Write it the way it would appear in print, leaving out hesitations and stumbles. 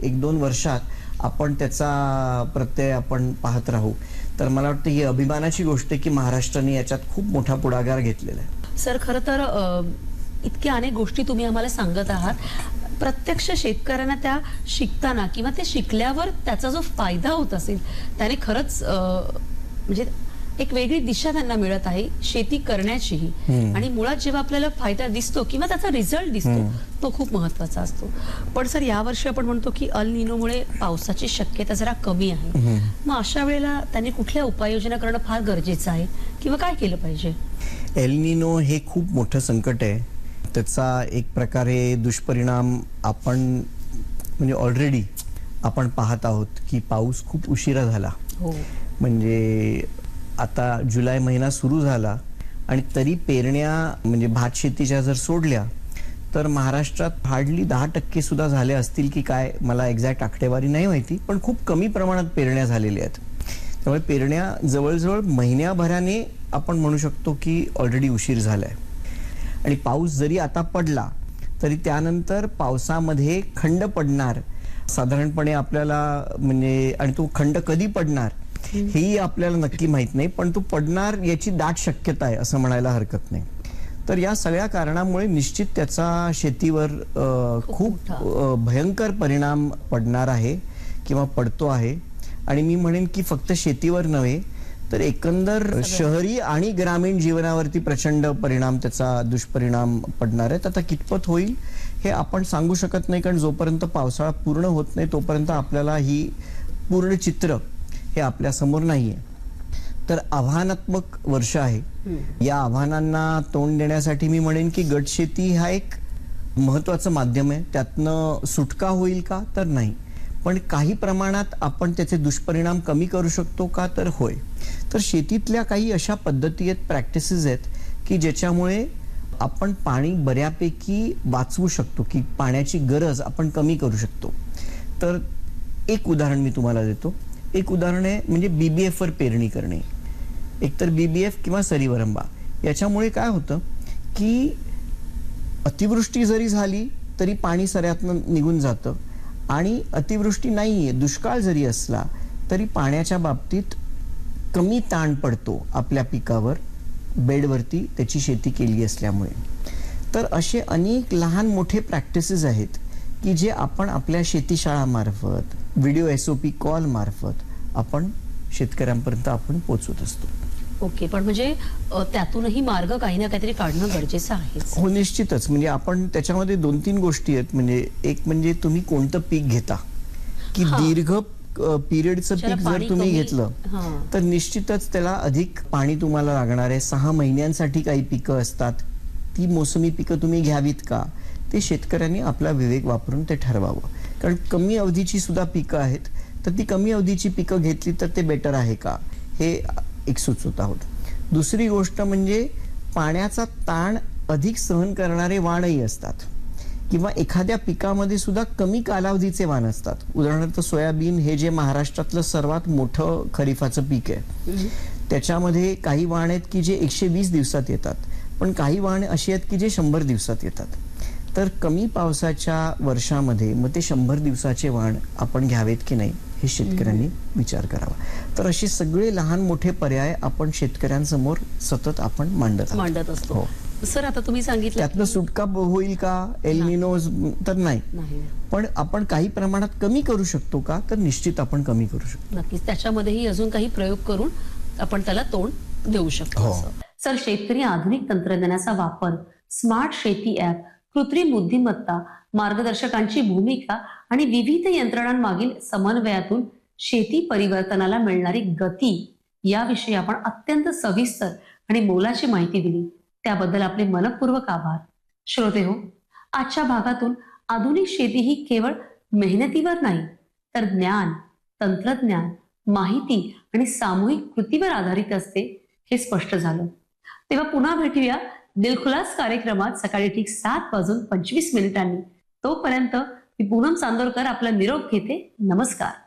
1-2 वर्षात आपण त्याचा प्रत्यय आपण पाहत राहू. तर मला वाटतं ही अभिमानाची गोष्ट आहे की महाराष्ट्राने याच्यात खूप मोठा पुढाकार घेतलेला आहे. सर, खरं तर इतक्या अनेक गोष्टी तुम्ही आम्हाला सांगत आहात. प्रत्यक्ष शेतकऱ्यांना त्या शिकताना किंवा ते शिकल्यावर त्याचा जो फायदा होत असेल त्याने खरंच म्हणजे एक वेगळी दिशा त्यांना मिळत आहे शेती करण्याचीही. आणि मुळात जेव्हा आपल्याला फायदा दिसतो किंवा त्याचा रिझल्ट दिसतो तो खूप महत्वाचा असतो. पण सर, यावर्षी आपण म्हणतो की अल निनोमुळे पावसाची शक्यता जरा कमी आहे. मग अशा वेळेला त्यांनी कुठल्या उपाययोजना करणं फार गरजेचं आहे किंवा काय केलं पाहिजे? एल निनो हे खूप मोठं संकट आहे. त्याचा एक प्रकारे दुष्परिणाम आपण म्हणजे ऑलरेडी आपण पाहत आहोत की पाऊस खूप उशिरा झाला. म्हणजे आता जुलै महिना सुरू झाला आणि तरी पेरण्या म्हणजे भात शेतीच्या जर सोडल्या तर महाराष्ट्रात हार्डली 10% सुद्धा झाले असतील की काय, मला एक्झॅक्ट आकडेवारी नाही माहिती, पण खूप कमी प्रमाणात पेरण्या झालेल्या आहेत. त्यामुळे पेरण्या जवळजवळ महिन्याभराने आपण म्हणू शकतो की ऑलरेडी उशीर झालाय. आणि पाऊस जरी आता पडला तरी त्यानंतर पावसामध्ये खंड पडणार साधारणपणे आपल्याला म्हणजे, आणि तो खंड कधी पडणार हेही आपल्याला नक्की माहित नाही, पण तो पडणार याची दाट शक्यता आहे असं म्हणायला हरकत नाही. तर या सगळ्या कारणामुळे निश्चित त्याचा शेतीवर खूप भयंकर परिणाम पडणार आहे किंवा पडतो आहे. आणि मी म्हणेन की फक्त शेतीवर नव्हे तर एकंदर शहरी आणि ग्रामीण जीवनावरती प्रचंड परिणाम, त्याचा दुष्परिणाम पडणार आहेत. आता कितपत होईल हे आपण सांगू शकत नाही, कारण जोपर्यंत पावसाळा पूर्ण होत नाही तोपर्यंत आपल्याला ही पूर्ण चित्र हे आपल्या समोर नाहीये. तर आव्हानात्मक वर्ष आहे. या आव्हानांना तोंड देण्यासाठी मी म्हणेन की गट शेती हा एक महत्वाचं माध्यम आहे. त्यातनं सुटका होईल का, तर नाही, पण काही प्रमाणात आपण त्याचे दुष्परिणाम कमी करू शकतो का, तर होय. तर शेतीतल्या काही अशा पद्धती आहेत, प्रॅक्टिसेस आहेत की ज्याच्यामुळे आपण पाणी बऱ्यापैकी वाचवू शकतो, की पाण्याची गरज आपण कमी करू शकतो. तर एक उदाहरण मी तुम्हाला देतो. एक उदाहरण आहे म्हणजे BBF वर पेरणी करणे. एकतर BBF किंवा सरीवरंबा. याच्यामुळे काय होतं की अतिवृष्टी जरी झाली तरी पाणी सऱ्यातनं निघून जातं, आणि अतिवृष्टी नाहीये, दुष्काळ जरी असला तरी पाण्याच्या बाबतीत कमी ताण पडतो आपल्या पिकावर, बेडवरती त्याची शेती केली असल्यामुळे. तर असे अनेक लहान मोठे प्रॅक्टिसेस आहेत की जे आपण आपल्या शेतीशाळामार्फत, व्हिडिओ SOP कॉल मार्फत आपण शेतकऱ्यांपर्यंत आपण पोहोचवत असतो. ओके, पण म्हणजे त्यातूनही मार्ग काही ना काहीतरी काढणं गरजेचं आहे. हो, निश्चितच. म्हणजे आपण त्याच्यामध्ये 2-3 गोष्टी आहेत. म्हणजे एक म्हणजे तुम्ही कोणतं पीक घेता, की दीर्घ पिरियडचं पीक जर तुम्ही घेतलं तर निश्चितच त्याला अधिक पाणी तुम्हाला लागणार आहे. 6 महिन्यांसाठी काही पिकं असतात, ती मोसमी पिकं तुम्ही घ्यावीत का, ते शेतकऱ्यांनी आपला विवेक वापरून ते ठरवावं. कारण कमी अवधीची सुद्धा पिकं आहेत, तर ती कमी अवधीची पिकं घेतली तर ते बेटर आहे का, हे एक सुचवत आहोत. दुसरी गोष्ट म्हणजे पाण्याचा ताण अधिक सहन करणारे वाणही असतात, किंवा एखाद्या पिकामध्ये सुद्धा कमी कालावधीचे वाण असतात. उदाहरणार्थ सोयाबीन हे जे महाराष्ट्रातलं सर्वात मोठं खरीपाचं पीक आहे, त्याच्यामध्ये काही वाण आहेत की जे 120 दिवसात येतात, पण काही वाण अशी आहेत की जे 100 दिवसात येतात. तर कमी पावसाच्या वर्षामध्ये मग ते 100 दिवसाचे वाण आपण घ्यावेत की नाही हे शेतकऱ्यांनी विचार करावा. तर असे सगळे लहान मोठे पर्याय आपण शेतकऱ्यांसमोर सतत आपण मांडत असतो. सर, आता तुम्ही सांगितलं त्यातनं सुटका होईल का एल निनो, तर नाही, पण आपण काही प्रमाणात कमी करू शकतो का, तर निश्चित आपण कमी करू शकतो. नक्कीच. त्याच्यामध्येही अजून काही प्रयोग करून आपण त्याला तोंड देऊ शकतो. सर, शेतकरी आधुनिक तंत्रज्ञानाचा वापर, स्मार्ट शेती ऍप, कृत्रिम बुद्धिमत्ता, मार्गदर्शकांची भूमिका आणि विविध यंत्रणांमागील समन्वयातून शेती परिवर्तनाला मिळणारी गती याविषयी आपण अत्यंत सविस्तर आणि मोलाची माहिती दिली. त्याबद्दल आपले मनपूर्वक आभार. श्रोतेहो, आजच्या भागातून आधुनिक शेती ही केवळ मेहनतीवर नाही तर ज्ञान, तंत्रज्ञान, माहिती आणि सामूहिक कृतीवर आधारित असते हे स्पष्ट झालं. तेव्हा पुन्हा भेटूया दिलखुलास कार्यक्रमात सकाळी ठीक 7:25 तोपर्यंत मी पूनम चांदोरकर आपला निरोप घेते. नमस्कार.